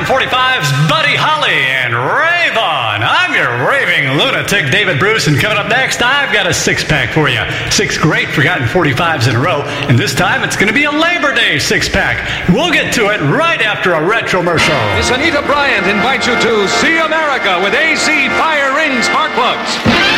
Forgotten 45's Buddy Holly and Ray Vaughn. I'm your raving lunatic, David Bruce, and coming up next, I've got a six-pack for you. 6 great Forgotten 45s in a row, and this time it's going to be a Labor Day six-pack. We'll get to it right after a retromercial. Miss Anita Bryant invites you to see America with AC Fire Ring Spark Plugs.